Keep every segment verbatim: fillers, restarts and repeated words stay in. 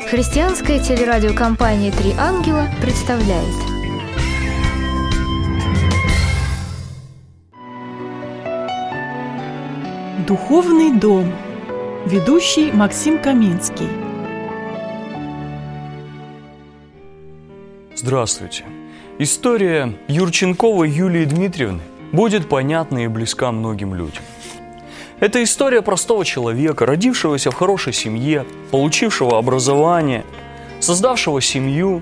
Христианская телерадиокомпания «Три ангела» представляет. Духовный дом. Ведущий Максим Каминский. Здравствуйте. История Юрченковой Юлии Дмитриевны будет понятна и близка многим людям. Это история простого человека, родившегося в хорошей семье, получившего образование, создавшего семью,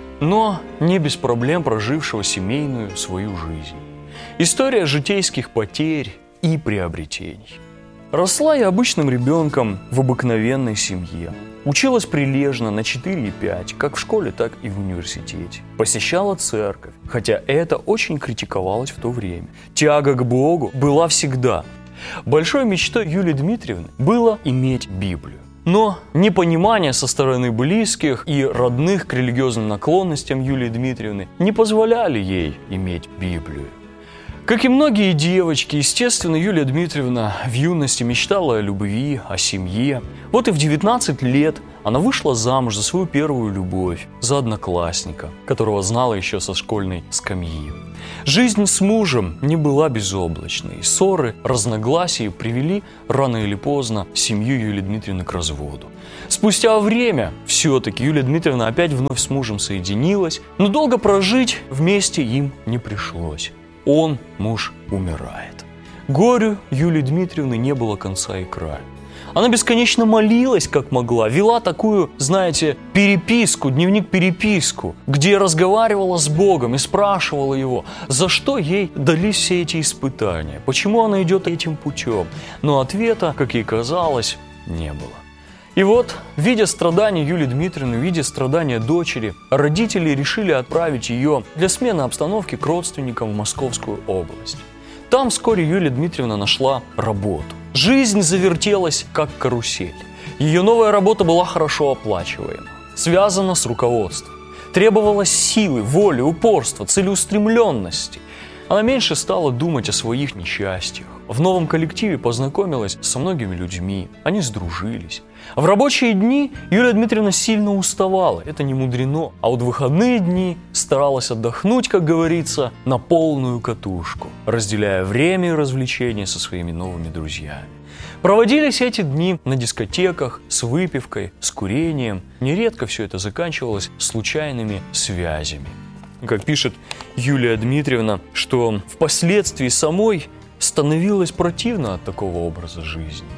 но не без проблем прожившего семейную свою жизнь. История житейских потерь и приобретений. Росла я обычным ребенком в обыкновенной семье. Училась прилежно на четыре и пять, как в школе, так и в университете. Посещала церковь, хотя это очень критиковалось в то время. Тяга к Богу была всегда. Большой мечтой Юлии Дмитриевны было иметь Библию. Но непонимание со стороны близких и родных к религиозным наклонностям Юлии Дмитриевны не позволяли ей иметь Библию. Как и многие девочки, естественно, Юлия Дмитриевна в юности мечтала о любви, о семье. Вот и в девятнадцать лет она вышла замуж за свою первую любовь, за одноклассника, которого знала еще со школьной скамьи. Жизнь с мужем не была безоблачной. Ссоры, разногласия привели рано или поздно семью Юлии Дмитриевны к разводу. Спустя время все-таки Юлия Дмитриевна опять вновь с мужем соединилась, но долго прожить вместе им не пришлось. Он, муж, умирает. Горю Юлии Дмитриевны не было конца и края. Она бесконечно молилась, как могла, вела такую, знаете, переписку, дневник-переписку, где разговаривала с Богом и спрашивала Его, за что ей дались все эти испытания, почему она идет этим путем. Но ответа, как ей казалось, не было. И вот, видя страдания Юлии Дмитриевны, видя страдания дочери, родители решили отправить ее для смены обстановки к родственникам в Московскую область. Там вскоре Юлия Дмитриевна нашла работу. Жизнь завертелась, как карусель. Ее новая работа была хорошо оплачиваема, связана с руководством. Требовалось силы, воли, упорства, целеустремленности. Она меньше стала думать о своих несчастьях. В новом коллективе познакомилась со многими людьми, они сдружились. В рабочие дни Юлия Дмитриевна сильно уставала, это не мудрено, а вот в выходные дни старалась отдохнуть, как говорится, на полную катушку, разделяя время и развлечения со своими новыми друзьями. Проводились эти дни на дискотеках, с выпивкой, с курением. Нередко все это заканчивалось случайными связями. Как пишет Юлия Дмитриевна, что впоследствии самой становилось противно от такого образа жизни.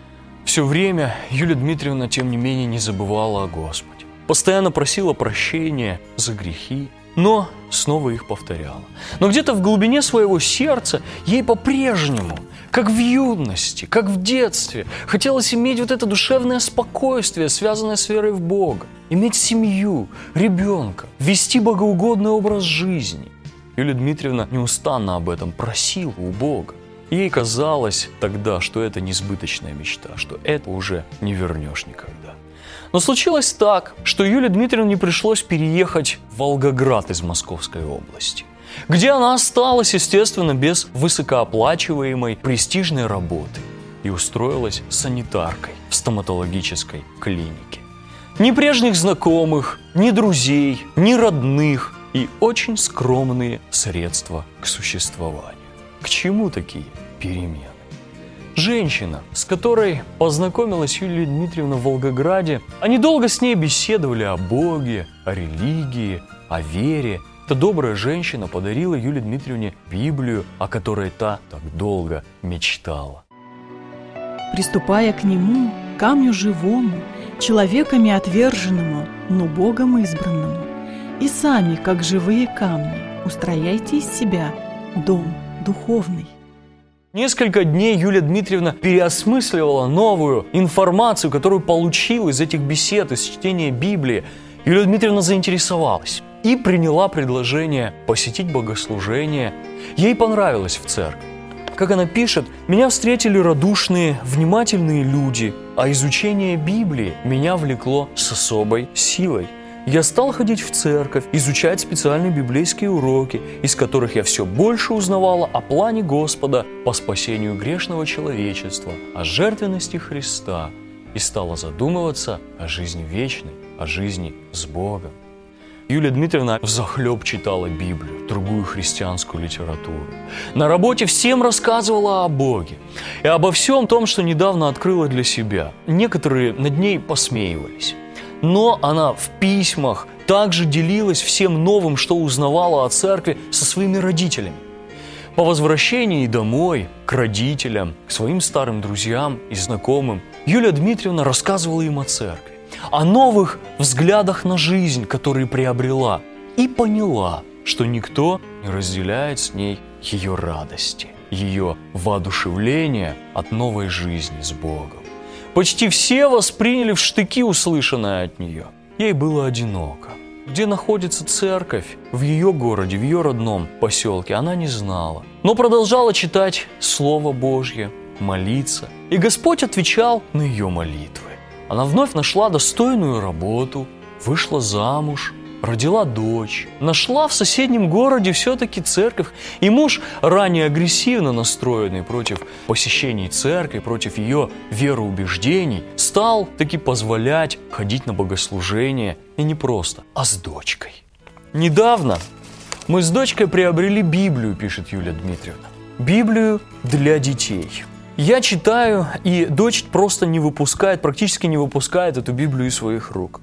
Все время Юлия Дмитриевна, тем не менее, не забывала о Господе. Постоянно просила прощения за грехи, но снова их повторяла. Но где-то в глубине своего сердца ей по-прежнему, как в юности, как в детстве, хотелось иметь вот это душевное спокойствие, связанное с верой в Бога, иметь семью, ребенка, вести богоугодный образ жизни. Юлия Дмитриевна неустанно об этом просила у Бога. Ей казалось тогда, что это несбыточная мечта, что это уже не вернешь никогда. Но случилось так, что Юлии Дмитриевне пришлось переехать в Волгоград из Московской области, где она осталась, естественно, без высокооплачиваемой престижной работы и устроилась санитаркой в стоматологической клинике. Ни прежних знакомых, ни друзей, ни родных и очень скромные средства к существованию. К чему такие перемены? Женщина, с которой познакомилась Юлия Дмитриевна в Волгограде, они долго с ней беседовали о Боге, о религии, о вере. Эта добрая женщина подарила Юлии Дмитриевне Библию, о которой та так долго мечтала. Приступая к Нему, камню живому, человеками отверженному, но Богом избранному, и сами, как живые камни, устрояйте из себя дом духовный. Несколько дней Юлия Дмитриевна переосмысливала новую информацию, которую получила из этих бесед, из чтения Библии. Юлия Дмитриевна заинтересовалась и приняла предложение посетить богослужение. Ей понравилось в церкви. Как она пишет, «Меня встретили радушные, внимательные люди, а изучение Библии меня влекло с особой силой. Я стал ходить в церковь, изучать специальные библейские уроки, из которых я все больше узнавала о плане Господа по спасению грешного человечества, о жертвенности Христа и стала задумываться о жизни вечной, о жизни с Богом. Юлия Дмитриевна взахлеб читала Библию, другую христианскую литературу. На работе всем рассказывала о Боге и обо всем том, что недавно открыла для себя. Некоторые над ней посмеивались. Но она в письмах также делилась всем новым, что узнавала о церкви, со своими родителями. По возвращении домой, к родителям, к своим старым друзьям и знакомым, Юлия Дмитриевна рассказывала им о церкви, о новых взглядах на жизнь, которые приобрела, и поняла, что никто не разделяет с ней ее радости, ее воодушевления от новой жизни с Богом. Почти все восприняли в штыки услышанное от нее. Ей было одиноко. Где находится церковь в ее городе, в ее родном поселке, она не знала. Но продолжала читать Слово Божье, молиться. И Господь отвечал на ее молитвы. Она вновь нашла достойную работу, вышла замуж, родила дочь, нашла в соседнем городе все-таки церковь. И муж, ранее агрессивно настроенный против посещений церкви, против ее вероубеждений, стал таки позволять ходить на богослужения, и не просто, а с дочкой. Недавно мы с дочкой приобрели Библию, пишет Юлия Дмитриевна. Библию для детей. Я читаю, и дочь просто не выпускает, практически не выпускает эту Библию из своих рук.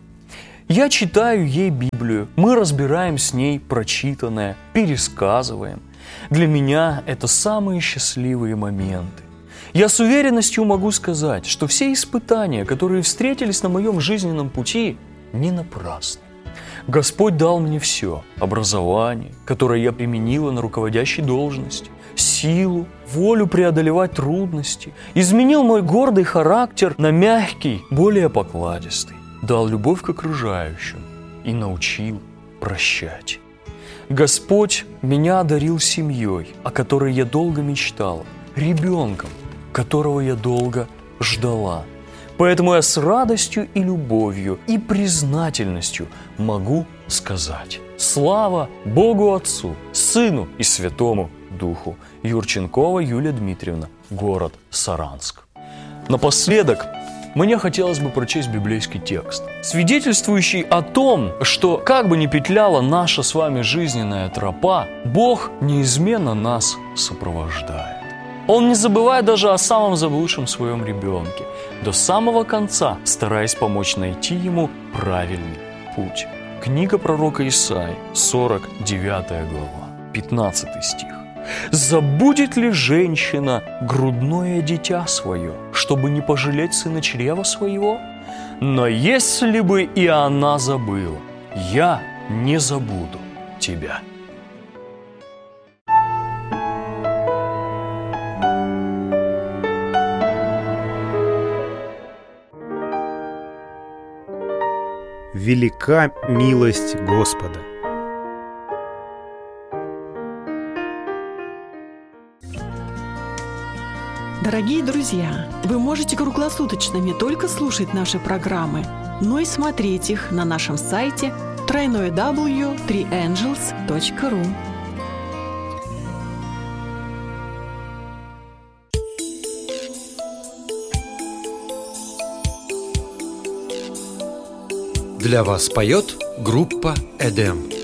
Я читаю ей Библию, мы разбираем с ней прочитанное, пересказываем. Для меня это самые счастливые моменты. Я с уверенностью могу сказать, что все испытания, которые встретились на моем жизненном пути, не напрасны. Господь дал мне все – образование, которое я применила на руководящей должности, силу, волю преодолевать трудности, изменил мой гордый характер на мягкий, более покладистый, дал любовь к окружающим и научил прощать. Господь меня одарил семьей, о которой я долго мечтала, ребенком, которого я долго ждала. Поэтому я с радостью и любовью и признательностью могу сказать: слава Богу Отцу, Сыну и Святому Духу. Юрченкова Юлия Дмитриевна, город Саранск. Напоследок, мне хотелось бы прочесть библейский текст, свидетельствующий о том, что, как бы ни петляла наша с вами жизненная тропа, Бог неизменно нас сопровождает. Он не забывает даже о самом заблудшем своем ребенке, до самого конца стараясь помочь найти ему правильный путь. Книга пророка Исаии, сорок девятая глава, пятнадцатый стих. «Забудет ли женщина грудное дитя свое, чтобы не пожалеть сына чрева своего? Но если бы и она забыла, я не забуду тебя». Велика милость Господа. Дорогие друзья, вы можете круглосуточно не только слушать наши программы, но и смотреть их на нашем сайте дабл ю дабл ю дабл ю точка три ангелс точка ру. Для вас поет группа «Эдем».